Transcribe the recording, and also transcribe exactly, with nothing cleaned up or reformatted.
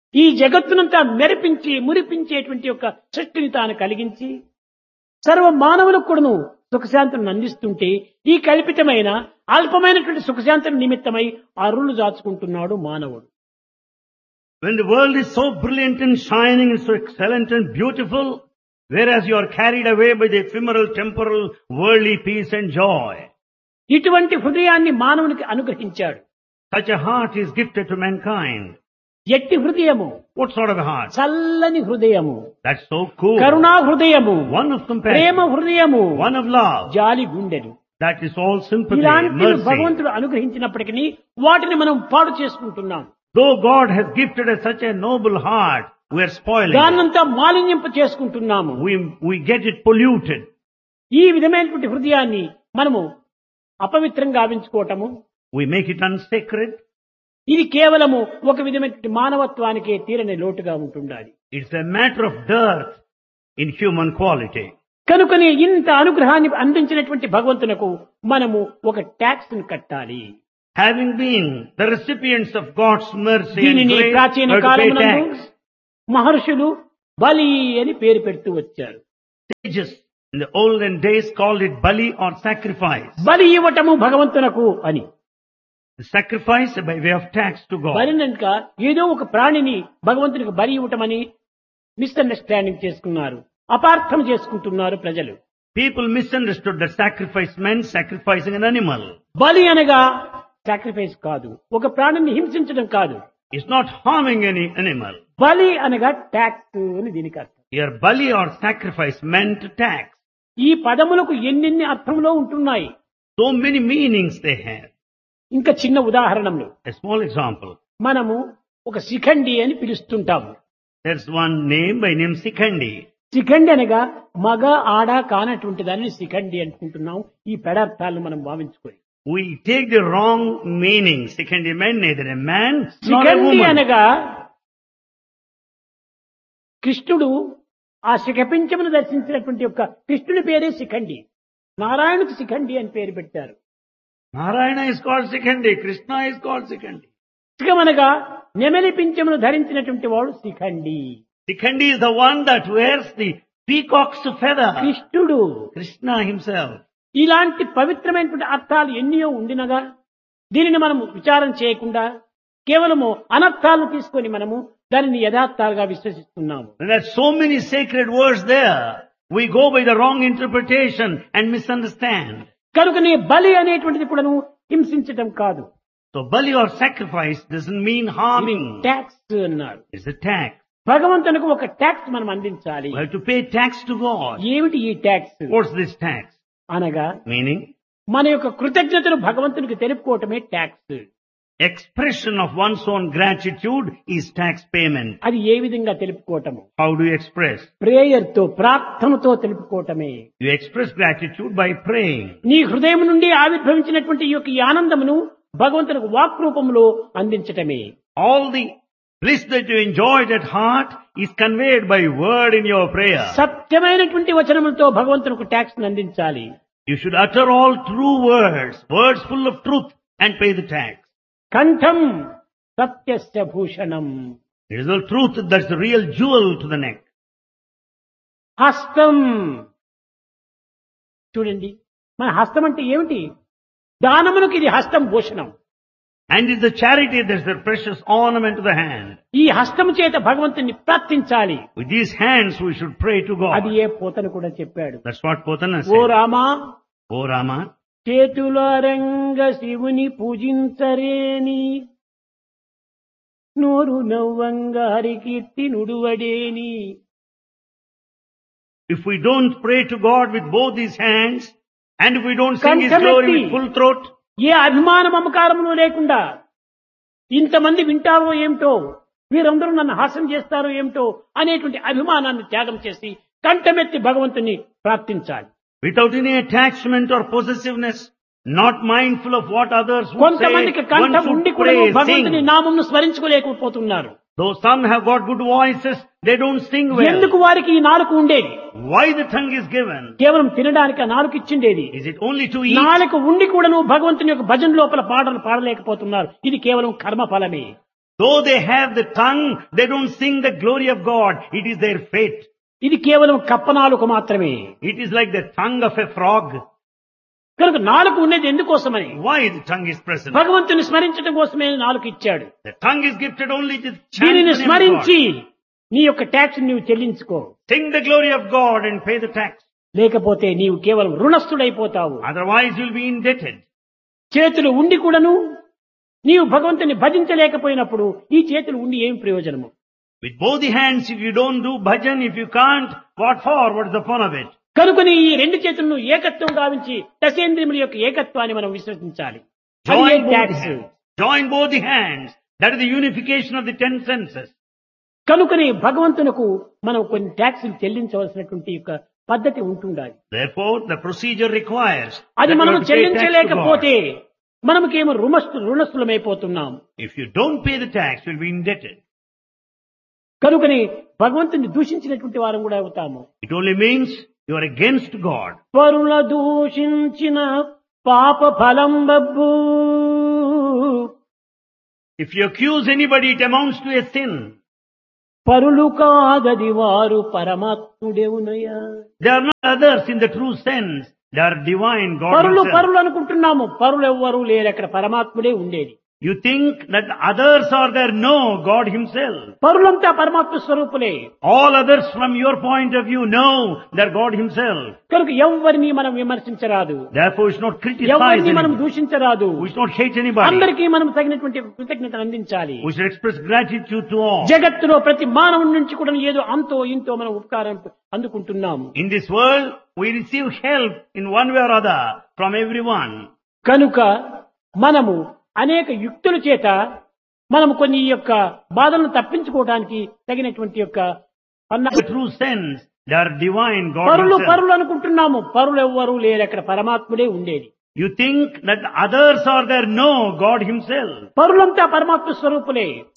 ఈ జగత్తునంతా మెరిపించి మురిపించేటువంటి యొక్క సృష్టిని తాను కలిగించి సర్వ మానవులకు కూడాను సుఖశాంతులను అందిస్తుంటే ఈ కల్పితమైన అల్పమైనటువంటి సుఖశాంతుల నిమిత్తమై అరులు దాచుకుంటున్నాడు మానవుడు. When the world is so brilliant and shining and so excellent and beautiful, whereas you are carried away by the ephemeral, temporal, worldly peace and joy. ఇటువంటి హృదయాన్ని మానవునికి అనుగ్రహించాడు. Such a heart is gifted to mankind. ఎట్టి హృదయము? What sort of a heart? చల్లని హృదయము, That's so cool. కరుణా హృదయము, One of compassion. ప్రేమ హృదయము, One of love. జాలి గుండెలు. That is all sympathy, ఇలాంటి mercy. భగవంతుడు అనుగ్రహించినప్పటికీ వాటిని మనం పాడు చేసుకుంటున్నాం. Though God has gifted us such a noble heart, we are spoiling it. దాన్నంతా మాలిన్యంప చేసుకుంటున్నాము. We, we get it polluted. ఈ విధమైనటువంటి హృదయాన్ని మనము అపవిత్రంగా గావించుకోవటము, We make it unsacred. ఇది కేవలము ఒక విధమైనటువంటి మానవత్వానికే తీరని లోటుగా ఉంటుండాలి. It's a matter of dearth in human quality. కనుకనే ఇంత అనుగ్రహాన్ని అందించినటువంటి భగవంతునకు మనము ఒక ట్యాక్స్ ని కట్టాలి. Having been the recipients of God's mercy and దీనిని grace, ప్రాచీన we have to pay కాలమునందు tax. మహర్షులు బలి అని పేరు పెడుతూ వచ్చారు. Sages in the olden days called it bali or sacrifice. బలి ఇవ్వటము భగవంతునకు అని. The sacrifice by way of tax to God. బలినక ఏదో ఒక ప్రాణిని భగవంతునికి బలి ఇవ్వటమని మిస్అండర్స్టాండింగ్ చేసుకున్నారు, అపార్థం చేసుకుంటున్నారు ప్రజలు. People misunderstood that sacrifice meant sacrificing an animal. బలి అనగా సాక్రిఫైస్ కాదు, ఒక ప్రాణిని హింసించడం కాదు. It's not harming any animal. బలి అనగా ట్యాక్స్ అని దీనికి అర్థం. Here bali or sacrifice meant tax. ఈ పదములకు ఎన్నెన్ని అర్థంలో ఉంటున్నాయి. So many meanings they have. ఇంకా చిన్న ఉదాహరణలు, A small example. మనము ఒక శిఖండి అని పిలుస్తుంటాము. There's one name by name Sikhandi. Shikhandi అనగా మగ ఆడ కానటువంటి దాన్ని శిఖండి అనుకుంటున్నాం. ఈ పెడార్థాలను మనం భావించుకొని We take the wrong meaning. Sikhandi meant neither a man nor a Shikhandi woman. అనగా కృష్ణుడు ఆ శిఖపించమును దర్శించినటువంటి యొక్క కృష్ణుని పేరే శిఖండి. నారాయణుకు శిఖండి అని పేరు పెట్టారు. Narayana is called Sikhandi. Krishna is called Sikhandi. శిఖమనగా నెమలి పింఛమును ధరించినటువంటి వాడు Shikhandi. Sikhandi is the one that wears the peacock's feather. కృష్ణుడు. Krishna himself. ఇలాంటి పవిత్రమైనటువంటి అర్థాలు ఎన్నో ఉండినగా దీనిని మనము విచారం చేయకుండా కేవలము అనర్థాలను తీసుకొని మనము దానిని యథార్థాలుగా విశ్వసిస్తున్నాము. There are so many sacred words there. We go by the wrong interpretation and misunderstand. కనుకనే బలి అనేటువంటిది కూడాను హింసించటం కాదు. So bali or sacrifice doesn't mean harming. Tax అన్నాడు. It's a tax. భగవంతునికి ఒక ట్యాక్స్ మనం అందించాలి. We have to pay tax to God. ఏమిటి ఈ ట్యాక్స్ What's this tax? అనగా Meaning, మన యొక్క కృతజ్ఞతను భగవంతునికి తెలుపుకోవటమే tax. expression of one's own gratitude is tax payment. అది ఏ విధంగా తెలుపుకోవటము? How do you express? Prayer తో, ప్రార్థనతో తెలుపుకోవటమే. You express gratitude by praying. నీ హృదయం నుండి ఆవిర్భవించినటువంటి ఈ యొక్క ఈ ఆనందమును భగవంతునికి వాక్ రూపంలో అందించటమే. All the bliss that you enjoyed at heart is conveyed by word in your prayer. సత్యమైనటువంటి వచనములతో భగవంతునికి ట్యాక్స్ అందించాలి. You should utter all true words, words full of truth, and pay the tax. కంఠం సత్యస్య Bhushanam. It is the truth that's the real jewel to the neck. హస్తం. చూడండి, మన హస్తం అంటే ఏమిటి? దానమునకు ఇది హస్తం Bhushanam. And it's the charity that's the precious ornament to the hand. ఈ హస్తము చేత భగవంతుని ప్రార్థించాలి. With these hands we should pray to అది God. ఏ పోతను కూడా చెప్పాడు. That's what Potana oh said. Rama, Oh Rama, చేతులారంగ శివుని పూజించరేని, నోరు నవ్వంగ Harikeerthi నుడువడేని. if we don't pray to God with both these hands, and if we don't sing His glory with full throat, ఏ అభిమాన మమకారములు లేకుండా ఇంతమంది వింటారో ఏమిటో, వీరందరూ నన్ను హాస్యం చేస్తారో ఏమిటో అనేటువంటి అభిమానాన్ని త్యాగం చేసి కంఠమెత్తి భగవంతుని ప్రార్థించాలి. without any attachment or possessiveness, not mindful of what others would say, కొంతమందికి one కంఠం ఉండి should కూడా pray, భగవంతుని sing. నామమును స్మరించుకోలేకపోతున్నారు. Though some have got good voices, they don't sing well. ఎందుకు వారికి ఈ నాలుక ఉండేది? Why the tongue is given? కేవలం తినడానికి ఆ నాలుక ఇచ్చిండేది. Is it only to eat? నాలుక ఉండి కూడాను భగవంతుని యొక్క భజన లోపల పాటలు పాడలేకపోతున్నారు. ఇది కేవలం కర్మ ఫలమే. Though they have the tongue, they don't sing the glory of God. It is their fate. ఇది కేవలం కప్పనాలుక మాత్రమే. It is like the tongue of a frog. కనుక నాలుక ఉన్నది ఎందుకోసమని? Why the tongue is present? భగవంతుని స్మరించడం కోసమే నాలుక ఇచ్చాడు. The tongue is gifted only to chant దీనిని the name of స్మరించి God. నీ యొక్క ట్యాక్స్ నీవు చెల్లించుకో. Sing the glory of God and pay the tax. లేకపోతే నీవు కేవలం రుణస్థుడైపోతావు. Otherwise you'll be indebted. చేతులు ఉండి కూడాను నీవు భగవంతుని భజించలేకపోయినప్పుడు ఈ చేతులు ఉండి ఏం ప్రయోజనము? With both the hands, if you don't do bhajan, if you can't, what for? What's the fun of it? కనుకని ఈ రెండు చేతులను ఏకత్వం గావించి దశేంద్రియముల యొక్క ఏకత్వాన్ని మనం విశ్వసించాలి. Join అదే both, the tax. hands. Join both the hands. That is the unification of the ten senses. కనుకని భగవంతునకు మనం కొన్ని ట్యాక్సులు చెల్లించవలసినటువంటి యొక్క పద్ధతి ఉంటుండాలి. Therefore, the procedure requires అది that మనం you have to pay tax to God. చెల్లించలేకపోతే మనకేమో రుణస్థు రుణస్థులమైపోతున్నాం. If you don't pay the tax, you'll be indebted. కనుకని భగవంతుని దూషించినటువంటి వారం కూడా అవుతాము. It only means you are against God. పరుల దూషించిన పాప ఫలం Babbu. If you accuse anybody, it amounts to a sin. పరులు కాదది వారు పరమాత్ముడేవునయ్యా. They are not others in the true sense. They are divine, God పరులు himself. పరులు అనుకుంటున్నాము. పరులు ఎవ్వరూ లేరు, అక్కడ పరమాత్ముడే ఉండేది. You think that others are there. No, God himself. పరులంతా పరమాత్మ స్వరూపులే. All others from your point of view, no, they're God himself. కనుక ఎవరిని మనం విమర్శించరాదు, Therefore, we should not criticize ఎవరిని మనం anybody. దూషించరాదు. We should not hate anybody. అందరికీ మనం తగినటువంటి కృతజ్ఞతను అందించాలి. We should express gratitude to all. జగత్తులో ప్రతి మానవుడి నుంచి కూడా ఏదో అంతో ఇంతో మనం ఉపకారం అందుకుంటున్నాము. In this world, we receive help in one way or other from everyone. కనుక మనము అనేక యుక్తుల చేత మనము కొన్ని ఈ యొక్క బాధలను తప్పించుకోవడానికి తగినటువంటి యొక్క అన్న In the true sense, they are divine, God పరులు himself. పరులు అనుకుంటున్నాము. పరులు ఎవ్వరూ లేరు, అక్కడ పరమాత్ముడే ఉండేది. You think that others are there. No, God himself. పరులంతా పరమాత్మ స్వరూపులే.